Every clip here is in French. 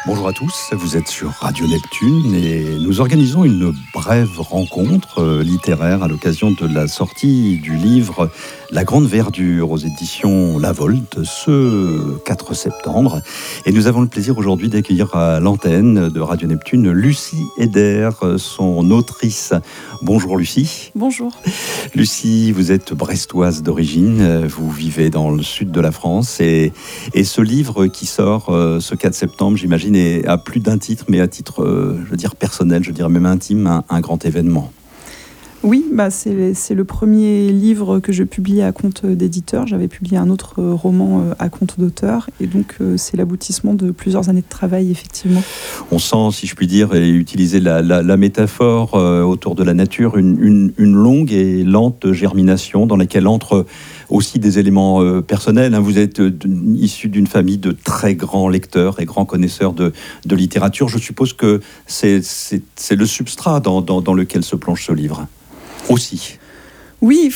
Bonjour à tous, vous êtes sur Radio Neptune et nous organisons une brève rencontre littéraire à l'occasion de la sortie du livre La Grande Verdure aux éditions La Volte ce 4 septembre. Et nous avons le plaisir aujourd'hui d'accueillir à l'antenne de Radio Neptune Lucie Eder, son autrice. Bonjour Lucie. Bonjour. Lucie, vous êtes brestoise d'origine, vous vivez dans le sud de la France et ce livre qui sort ce 4 septembre, j'imagine, est à plus d'un titre, mais à titre, je veux dire, personnel, je dirais même intime, un grand événement. Oui, c'est le premier livre que je publie à compte d'éditeur. J'avais publié un autre roman à compte d'auteur. Et donc, c'est l'aboutissement de plusieurs années de travail, effectivement. On sent, si je puis dire, et utiliser la métaphore autour de la nature, une longue et lente germination dans laquelle entrent aussi des éléments personnels. Vous êtes issu d'une famille de très grands lecteurs et grands connaisseurs de littérature. Je suppose que c'est le substrat dans lequel se plonge ce livre. Aussi. Oui,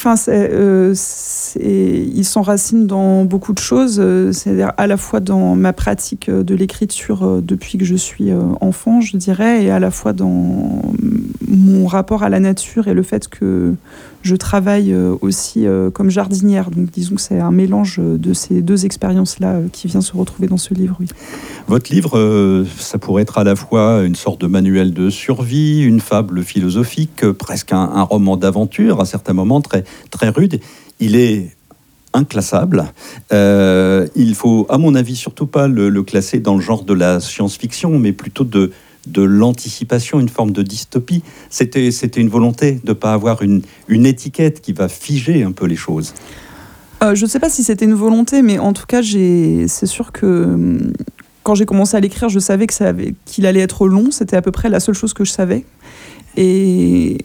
il s'enracine dans beaucoup de choses, c'est-à-dire à la fois dans ma pratique de l'écriture depuis que je suis enfant, je dirais, et à la fois dans mon rapport à la nature et le fait que je travaille aussi comme jardinière. Donc disons que c'est un mélange de ces deux expériences-là qui vient se retrouver dans ce livre, oui. Votre livre, ça pourrait être à la fois une sorte de manuel de survie, une fable philosophique, presque un roman d'aventure, à certains moments très, très rude. Il est inclassable. Il faut, à mon avis, surtout pas le classer dans le genre de la science-fiction, mais plutôt de l'anticipation, une forme de dystopie. C'était une volonté de ne pas avoir une étiquette qui va figer un peu les choses. Je ne sais pas si c'était une volonté, mais en tout cas, c'est sûr que quand j'ai commencé à l'écrire, je savais qu'il allait être long. C'était à peu près la seule chose que je savais. Et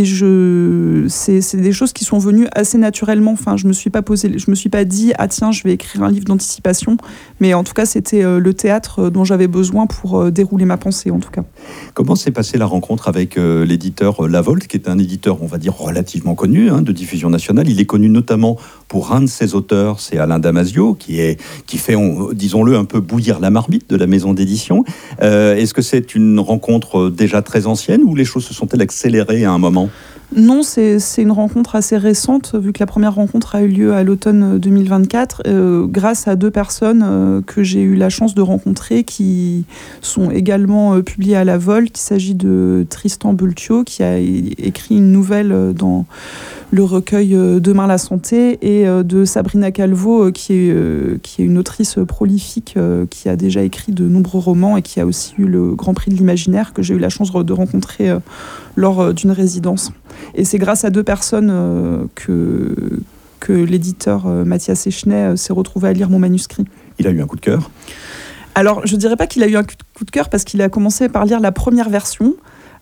c'est des choses qui sont venues assez naturellement. Enfin, je me suis pas dit ah tiens, je vais écrire un livre d'anticipation, mais en tout cas c'était le théâtre dont j'avais besoin pour dérouler ma pensée, en tout cas. Comment s'est passée la rencontre avec l'éditeur La Volte, qui est un éditeur, on va dire, relativement connu, de diffusion nationale. Il est connu notamment pour un de ses auteurs, c'est Alain Damasio, qui fait, disons-le, un peu bouillir la marmite de la maison d'édition. Est-ce que c'est une rencontre déjà très ancienne ou les choses se sont-elles accélérées à un moment ? Non, c'est une rencontre assez récente, vu que la première rencontre a eu lieu à l'automne 2024, grâce à deux personnes que j'ai eu la chance de rencontrer, qui sont également publiées à La Volte. Il s'agit de Tristan Bultio, qui a écrit une nouvelle dans le recueil Demain la santé, et de Sabrina Calvo, qui est une autrice prolifique, qui a déjà écrit de nombreux romans et qui a aussi eu le Grand Prix de l'Imaginaire, que j'ai eu la chance de rencontrer lors d'une résidence. Et c'est grâce à deux personnes que l'éditeur Mathias Echnet s'est retrouvé à lire mon manuscrit. Il a eu un coup de cœur ? Alors, je ne dirais pas qu'il a eu un coup de cœur, parce qu'il a commencé par lire la première version,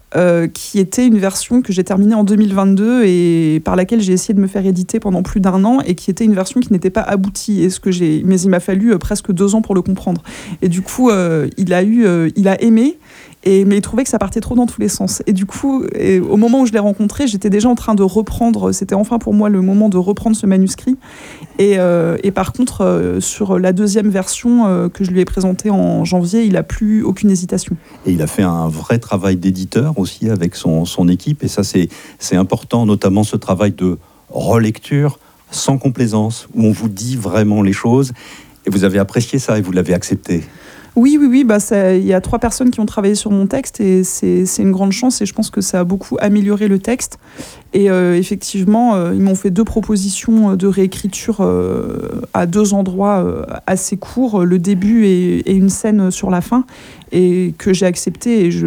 qui était une version que j'ai terminée en 2022 et par laquelle j'ai essayé de me faire éditer pendant plus d'1 an, et qui était une version qui n'était pas aboutie. Mais il m'a fallu presque 2 ans pour le comprendre. Et du coup, il a aimé, mais il trouvait que ça partait trop dans tous les sens. Et du coup, au moment où je l'ai rencontré, j'étais déjà en train de reprendre. C'était enfin pour moi le moment de reprendre ce manuscrit. Et par contre, sur la deuxième version que je lui ai présentée en janvier, il n'a plus aucune hésitation. Et il a fait un vrai travail d'éditeur aussi avec son équipe. Et ça, c'est important, notamment ce travail de relecture sans complaisance, où on vous dit vraiment les choses. Et vous avez apprécié ça et vous l'avez accepté. Oui, il y a 3 personnes qui ont travaillé sur mon texte, et c'est une grande chance, et je pense que ça a beaucoup amélioré le texte. Et effectivement, ils m'ont fait 2 propositions de réécriture à 2 endroits assez courts, le début et une scène sur la fin, et que j'ai accepté, et je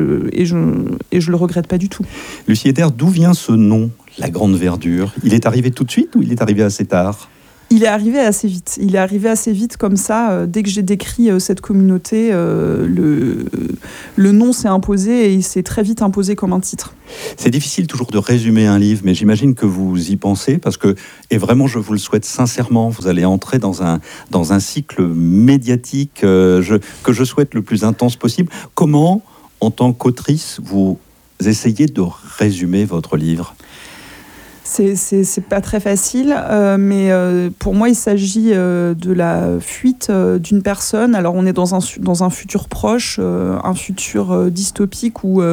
le regrette pas du tout. Lucie Eder, d'où vient ce nom, La Grande Verdure ? Il est arrivé tout de suite ou il est arrivé assez tard ? Il est arrivé assez vite. Il est arrivé assez vite comme ça. Dès que j'ai décrit cette communauté, le nom s'est imposé, et il s'est très vite imposé comme un titre. C'est difficile toujours de résumer un livre, mais j'imagine que vous y pensez, parce que, et vraiment je vous le souhaite sincèrement, vous allez entrer dans un cycle médiatique que je souhaite le plus intense possible. Comment, en tant qu'autrice, vous essayez de résumer votre livre ? C'est pas très facile, mais pour moi, il s'agit de la fuite d'une personne. Alors, on est dans un futur proche, un futur dystopique où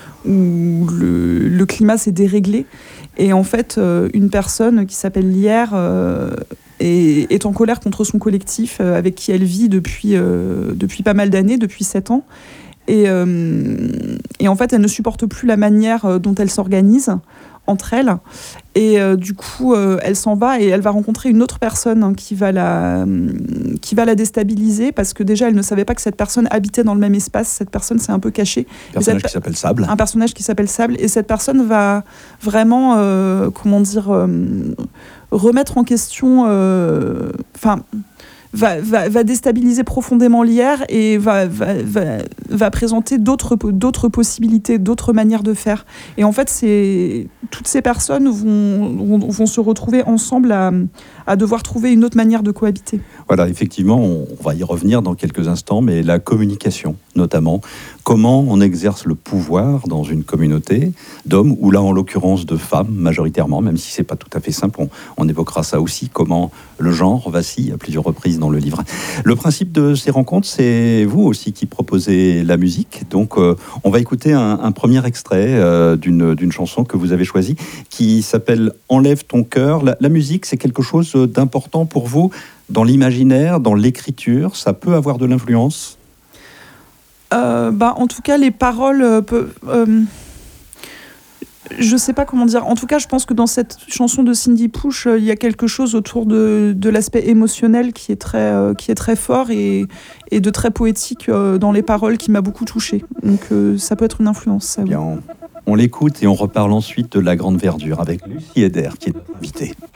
le climat s'est déréglé. Et en fait, une personne qui s'appelle Lierre est en colère contre son collectif avec qui elle vit depuis pas mal d'années, depuis 7 ans. Et en fait, elle ne supporte plus la manière dont elle s'organise entre elles. Et du coup, elle s'en va et elle va rencontrer une autre personne qui va la déstabiliser parce que déjà, elle ne savait pas que cette personne habitait dans le même espace. Cette personne s'est un peu cachée. Un personnage qui s'appelle Sable. Un personnage qui s'appelle Sable. Et cette personne va vraiment, remettre en question... va déstabiliser profondément Lierre et va présenter d'autres possibilités, d'autres manières de faire. Et en fait, toutes ces personnes vont se retrouver ensemble à devoir trouver une autre manière de cohabiter. Voilà, effectivement, on va y revenir dans quelques instants, mais la communication, notamment, comment on exerce le pouvoir dans une communauté d'hommes, ou là, en l'occurrence, de femmes, majoritairement, même si c'est pas tout à fait simple, on évoquera ça aussi, comment le genre vacille à plusieurs reprises dans le livre. Le principe de ces rencontres, c'est vous aussi qui proposez la musique, donc on va écouter un premier extrait d'une chanson que vous avez choisie, qui s'appelle « Enlève ton cœur ». La musique, c'est quelque chose d'important pour vous dans l'imaginaire, dans l'écriture, ça peut avoir de l'influence ? En tout cas, les paroles peuvent... je sais pas comment dire. En tout cas, je pense que dans cette chanson de Cindy Pouche, il y a quelque chose autour de l'aspect émotionnel qui est très fort et de très poétique dans les paroles qui m'a beaucoup touchée. Donc ça peut être une influence. Ça, oui. Bien, on l'écoute et on reparle ensuite de La Grande Verdure avec Lucie Heder qui est invitée.